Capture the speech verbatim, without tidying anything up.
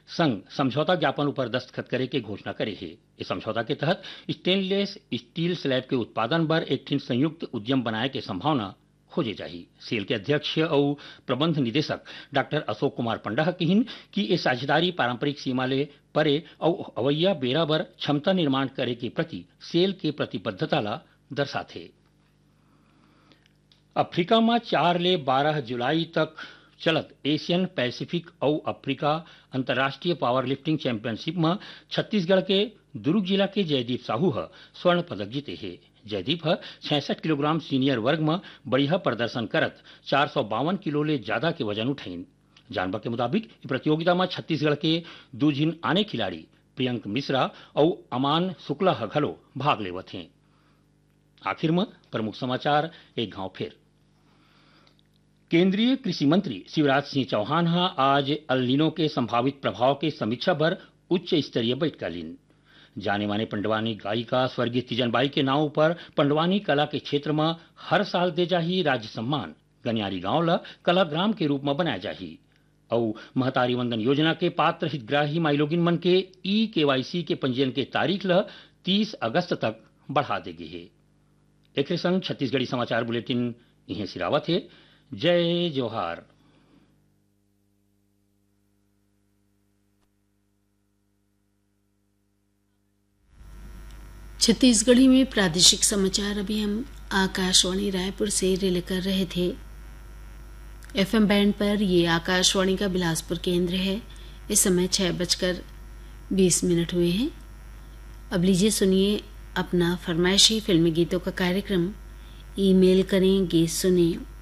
संग समझौता ज्ञापन पर दस्तखत करे के घोषणा करे है। इस समझौता के तहत स्टेनलेस स्टील स्लैब के उत्पादन पर एक ठिन संयुक्त उद्यम बनाए के संभावना खोजे जाही। सेल के अध्यक्ष और प्रबंध निदेशक डॉक्टर अशोक कुमार पंडा कहिन कि ये साझेदारी पारंपरिक सीमा ले परे और अवैया बेरा बर क्षमता निर्माण करे के प्रति सेल के प्रतिबद्धता ला दर्शाथे। अफ्रीका में चार ले बारह जुलाई तक चलत एशियन पैसिफिक और अफ्रीका अंतर्राष्ट्रीय पावर लिफ्टिंग चैंपियनशिप में छत्तीसगढ़ के दुर्ग जिला के जयदीप साहू ह स्वर्ण पदक जीते है। जयदीप ह छियासठ किलोग्राम सीनियर वर्ग में बढ़िया प्रदर्शन करत चार सौ बावन किलो ले ज्यादा के वजन उठाइन। जानवा के मुताबिक प्रतियोगिता में छत्तीसगढ़ के दो जिन आने खिलाड़ी प्रियंक मिश्रा और अमान शुक्ला घलो भाग लेवत हैं। आखिर में प्रमुख समाचार एक गांव फिर। केंद्रीय कृषि मंत्री शिवराज सिंह चौहान हा आज अल नीनो के संभावित प्रभाव के समीक्षा पर उच्च स्तरीय बैठक लीन। जाने माने पंडवानी गायिका स्वर्गीय तीजनबाई के नाव पर पंडवानी कला के क्षेत्र में हर साल दे जाही राज्य सम्मान गनियारी गांव ला कलाग्राम के रूप में बनाया जाही और महतारी वंदन योजना के पात्र हितग्राही माइलोगिन मन के ई केवाईसी के पंजीयन के तारीख ला तीस अगस्त तक बढ़ा देगी है। एक संग छत्तीसगढ़ी समाचार बुलेटिन इहे सिरावत है। जय जोहार। छत्तीसगढ़ी में प्रादेशिक समाचार अभी हम आकाशवाणी रायपुर से रिले कर रहे थे। एफएम बैंड पर ये आकाशवाणी का बिलासपुर केंद्र है। इस समय छह बजकर बीस मिनट हुए हैं। अब लीजिए सुनिए अपना फरमाइशी फिल्मी गीतों का कार्यक्रम। ईमेल करें, गीत सुने